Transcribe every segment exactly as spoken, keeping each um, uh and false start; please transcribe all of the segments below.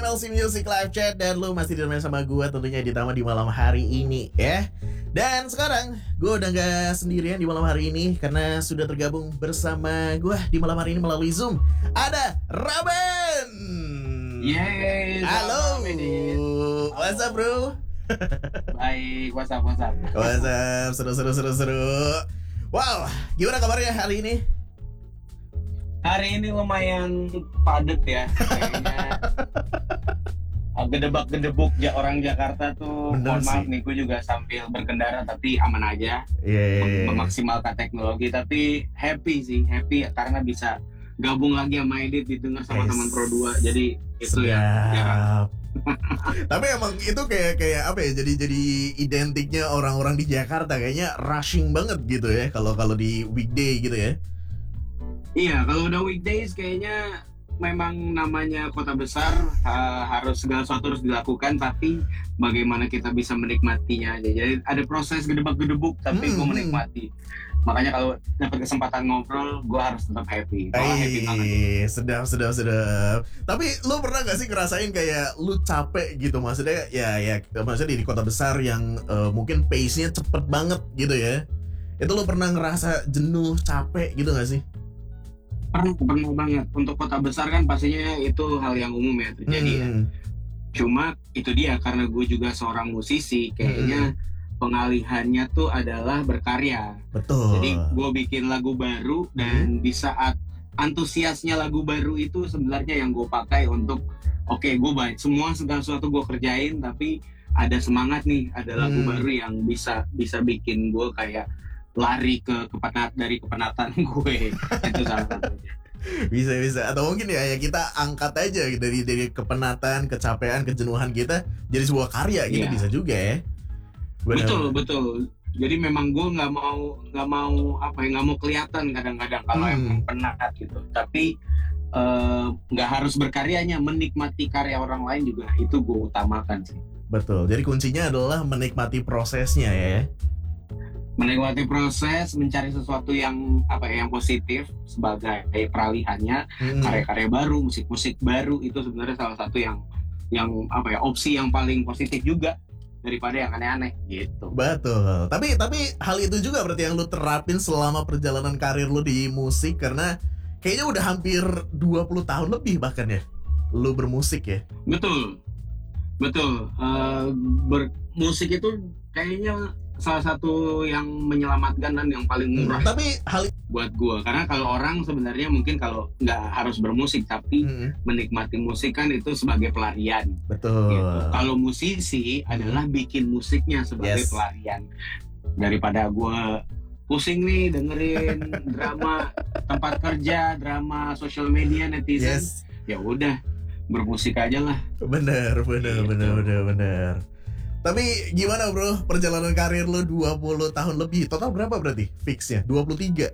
L C Music Live Chat dan lu masih ditemani sama gue tentunya Ditama di malam hari ini ya. Dan sekarang gue udah gak sendirian di malam hari ini karena sudah tergabung bersama gue di malam hari ini melalui Zoom. Ada Raben. Yeay. Halo. What's up bro? Baik, what's up, what's up? What's up, seru seru seru seru. Wow, gimana kabarnya hari ini? Hari ini lumayan padat ya, kayaknya gedebak-gedebuk ja, orang Jakarta tuh. Bener Mohon maaf sih. nih, gue juga sambil berkendara tapi aman aja. Yeah. Mem- Memaksimalkan teknologi, tapi happy sih, happy karena bisa gabung lagi sama Edit, didengar sama Yes. teman Pro dua. Jadi itu ya. Sedap. Tapi emang itu kayak kayak apa ya? Jadi jadi identiknya orang-orang di Jakarta kayaknya rushing banget gitu ya kalau kalau di weekday gitu ya. Iya, kalau udah weekdays kayaknya memang namanya kota besar, ha- harus segala sesuatu harus dilakukan, tapi bagaimana kita bisa menikmatinya aja. Jadi ada proses gedebak-gedebuk tapi gue Hmm. menikmati. Makanya kalau dapat kesempatan ngobrol, gue harus tetap happy. Malah happy banget. Eh, sedap sedap sedap. Tapi lu pernah gak sih ngerasain kayak lu capek gitu? Maksudnya ya ya maksudnya di, di kota besar yang eh, mungkin pace-nya cepet banget gitu ya. Itu lu pernah ngerasa jenuh, capek gitu gak sih? Pernah, pernah banget. Untuk kota besar kan pastinya itu hal yang umum ya terjadi ya. Hmm. Cuma itu dia, karena gue juga seorang musisi, kayaknya pengalihannya tuh adalah berkarya. Betul. Jadi gue bikin lagu baru dan di saat antusiasnya lagu baru itu sebenarnya yang gue pakai untuk oke okay, gue baik semua segala sesuatu gue kerjain, tapi ada semangat nih, ada lagu Hmm. baru yang bisa bisa bikin gue kayak lari ke kepenat dari kepenatan gue. Itu salah satunya. Bisa bisa atau mungkin ya, ya kita angkat aja dari dari kepenatan, kecapean, kejenuhan kita jadi sebuah karya gitu. Iya. Bisa juga ya. Benar. Betul betul. Jadi memang gue nggak mau nggak mau apa ya nggak mau kelihatan kadang-kadang kalau Hmm. emang penat gitu. Tapi eh, nggak harus berkaryanya, menikmati karya orang lain juga itu gue utamakan sih. Betul. Jadi kuncinya adalah menikmati prosesnya ya. Menikmati proses, mencari sesuatu yang apa ya yang positif sebagai peralihannya, Hmm. karya-karya baru, musik-musik baru itu sebenarnya salah satu yang yang apa ya opsi yang paling positif juga daripada yang aneh-aneh gitu. Betul. Tapi tapi hal itu juga berarti yang lu terapin selama perjalanan karir lu di musik, karena kayaknya udah hampir dua puluh tahun lebih bahkan ya lu bermusik ya. Betul, betul. Eh, bermusik itu kayaknya salah satu yang menyelamatkan dan yang paling murah Tapi hal buat gua. Karena kalau orang sebenarnya mungkin kalau nggak harus bermusik, tapi Hmm. menikmati musik kan itu sebagai pelarian. Betul. Gitu. Kalau musisi adalah bikin musiknya sebagai Yes. pelarian. Daripada gua pusing nih dengerin drama tempat kerja, drama sosial media netizen, Yes. ya udah bermusik aja lah. Bener, bener, Gitu. bener, bener, bener. Tapi gimana bro, perjalanan karir lu dua puluh tahun lebih, total berapa berarti fixnya? dua puluh tiga?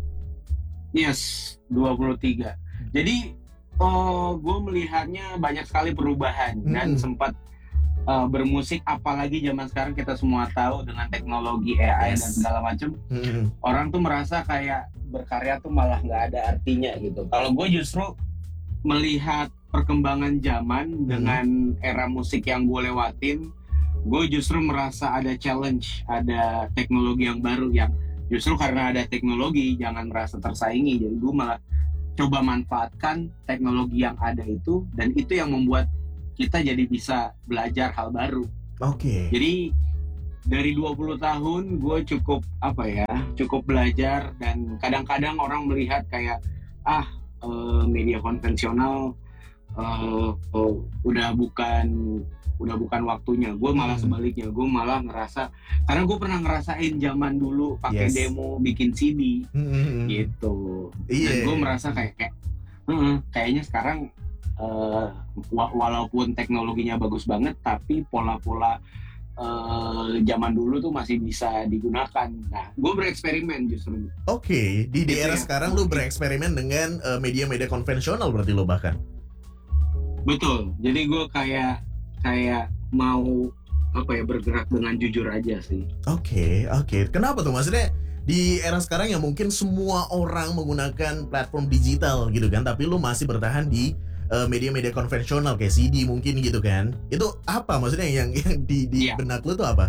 Yes, dua puluh tiga. Jadi oh, gue melihatnya banyak sekali perubahan dan Hmm. sempat uh, bermusik, apalagi zaman sekarang kita semua tahu dengan teknologi A I Yes. dan segala macam, Hmm. orang tuh merasa kayak berkarya tuh malah nggak ada artinya gitu. Kalau gue justru melihat perkembangan zaman dengan era musik yang gue lewatin, gue justru merasa ada challenge, ada teknologi yang baru yang justru karena ada teknologi jangan merasa tersaingi. Jadi gue malah coba manfaatkan teknologi yang ada itu, dan itu yang membuat kita jadi bisa belajar hal baru. Oke. Jadi dari dua puluh tahun gue cukup apa ya, cukup belajar, dan kadang-kadang orang melihat kayak ah eh, media konvensional eh, oh, udah bukan udah bukan waktunya. Gue malah Hmm. sebaliknya, gue malah ngerasa karena gue pernah ngerasain zaman dulu pakai Yes. demo bikin C D Hmm. gitu. Iya. Dan gue merasa kayak kayak "Hmm, kayaknya sekarang eh, wa- walaupun teknologinya bagus banget, tapi pola-pola eh, zaman dulu tuh masih bisa digunakan." Nah, gue bereksperimen justru. Oke, di, di Gitu era ya. sekarang lu bereksperimen dengan eh, media-media konvensional berarti lu bahkan. Betul. Jadi gue kayak kayak mau apa ya bergerak dengan jujur aja sih. Oke, oke. Kenapa tuh? Maksudnya di era sekarang yang mungkin semua orang menggunakan platform digital gitu kan, tapi lu masih bertahan di uh, media-media konvensional kayak C D mungkin gitu kan. Itu apa maksudnya yang yang di di Iya. benak lu tuh apa?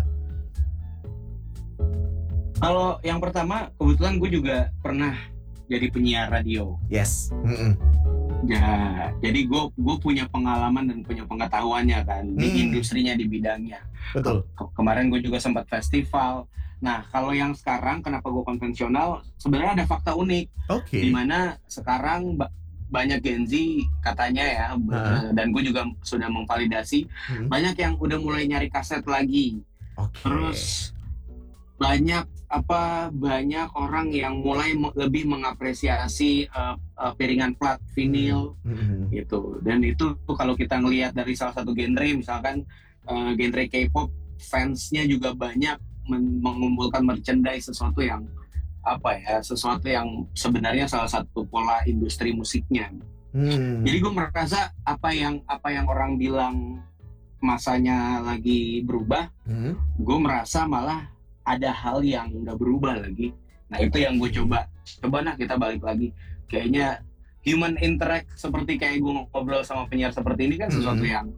Kalau yang pertama, kebetulan gue juga pernah jadi penyiar radio. Yes. Mm-mm. Ya, jadi gue gue punya pengalaman dan punya pengetahuannya kan di Hmm. industrinya, di bidangnya. Betul. Ke- kemarin gue juga sempat festival. Nah, kalau yang sekarang kenapa gue konvensional? Sebenarnya ada fakta unik Oke. di mana sekarang ba- banyak Gen Z katanya ya, b- Ha. dan gue juga sudah memvalidasi, Mm-mm. banyak yang udah mulai nyari kaset lagi. Oke. Terus banyak apa banyak orang yang mulai me- lebih mengapresiasi uh, uh, piringan plat vinil Mm-mm. gitu. Dan itu kalau kita ngelihat dari salah satu genre, misalkan uh, genre K-pop, fansnya juga banyak men- mengumpulkan merchandise, sesuatu yang apa ya, sesuatu yang sebenarnya salah satu pola industri musiknya. Hmm. Jadi gue merasa apa yang apa yang orang bilang masanya lagi berubah, Hmm. gue merasa malah ada hal yang udah berubah lagi. Nah itu yang gue coba coba nah kita balik lagi, kayaknya human interact seperti kayak gue ngobrol sama penyiar seperti ini kan sesuatu Hmm. yang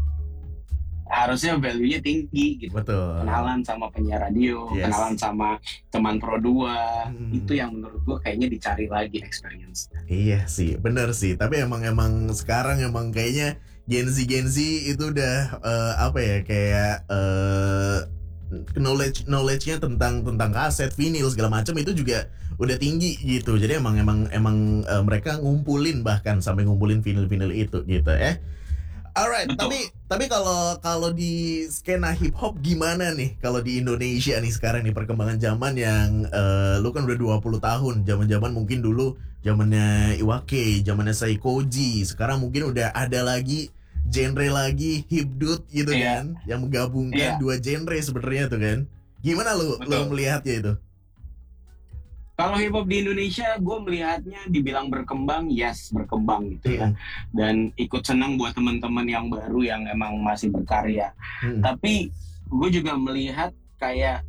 harusnya value-nya tinggi gitu. Betul. Kenalan sama penyiar radio, Yes. kenalan sama teman Pro dua, Hmm. itu yang menurut gue kayaknya dicari lagi experience. Iya sih, bener sih. Tapi emang emang sekarang emang kayaknya Gen Z Gen Z itu udah eh, apa ya, kayak eh, knowledge knowledge-nya tentang tentang kaset, vinyl segala macam itu juga udah tinggi gitu. Jadi emang emang emang eh, mereka ngumpulin, bahkan sampai ngumpulin vinyl-vinyl itu gitu ya. Alright, Betul. tapi tapi kalau kalau di skena hip hop gimana nih kalau di Indonesia nih sekarang nih perkembangan zaman yang eh, lu kan udah dua puluh tahun, zaman-zaman mungkin dulu zamannya Iwake, zamannya Saikoji, sekarang mungkin udah ada lagi genre lagi hipdut gitu Iya. kan, yang menggabungkan Iya. dua genre sebenarnya tuh kan. Gimana lu lu Betul. melihatnya itu? Kalau hip hop di Indonesia, gue melihatnya dibilang berkembang, yes berkembang gitu ya. Mm-mm. Dan ikut senang buat teman-teman yang baru yang emang masih berkarya. Mm-mm. Tapi gue juga melihat kayak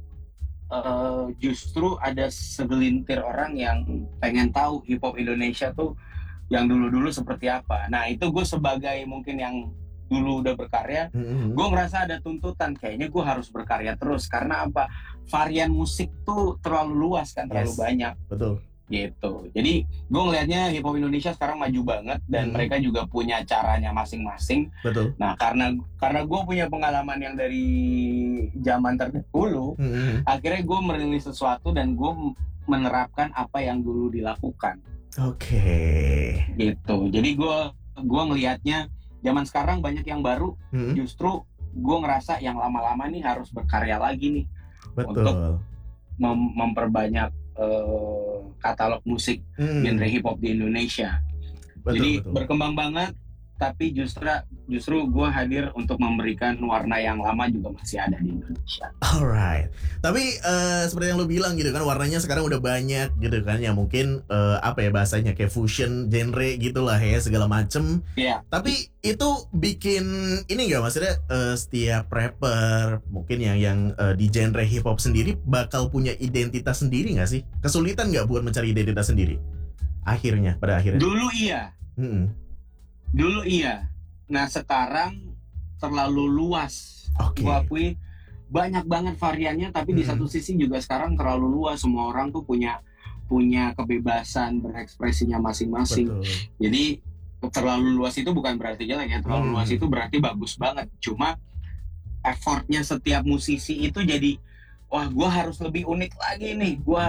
eh, justru ada segelintir orang yang pengen tahu hip hop Indonesia tuh yang dulu-dulu seperti apa. Nah itu gue sebagai mungkin yang dulu udah berkarya, Mm-mm. gue ngerasa ada tuntutan, kayaknya gue harus berkarya terus. Karena apa? Varian musik tuh terlalu luas kan, terlalu Yes. banyak Betul. gitu. Jadi gue ngelihatnya hip hop Indonesia sekarang maju banget dan Hmm. mereka juga punya caranya masing-masing. Betul. Nah karena karena gue punya pengalaman yang dari zaman terdahulu, Mm-mm. akhirnya gue merilis sesuatu dan gue menerapkan apa yang dulu dilakukan Oke. gitu. Jadi gue gue ngelihatnya zaman sekarang banyak yang baru, Mm-mm. justru gue ngerasa yang lama-lama nih harus berkarya lagi nih, Betul. mem- memperbanyak eh, katalog musik Mm. genre hip hop di Indonesia. Betul, Jadi betul. berkembang banget, tapi justru justru gue hadir untuk memberikan warna yang lama juga masih ada di Indonesia. Alright. Tapi eh, seperti yang lu bilang gitu kan, warnanya sekarang udah banyak gitu kan, ya mungkin eh, apa ya bahasanya, kayak fusion genre gitulah ya, segala macem. Iya. Tapi itu bikin ini nggak, maksudnya eh, setiap rapper mungkin yang yang eh, di genre hip hop sendiri bakal punya identitas sendiri nggak sih? Kesulitan nggak buat mencari identitas sendiri? Akhirnya, pada akhirnya. Dulu iya, Mm-mm. dulu iya. Nah sekarang terlalu luas. Oke. Gue akui banyak banget variannya, tapi di Hmm. satu sisi juga sekarang terlalu luas. Semua orang tuh punya punya kebebasan berekspresinya masing-masing. Betul. Jadi terlalu luas itu bukan berarti jelek ya. Terlalu Hmm. luas itu berarti bagus banget. Cuma effortnya setiap musisi itu jadi, wah gue harus lebih unik lagi nih. Gue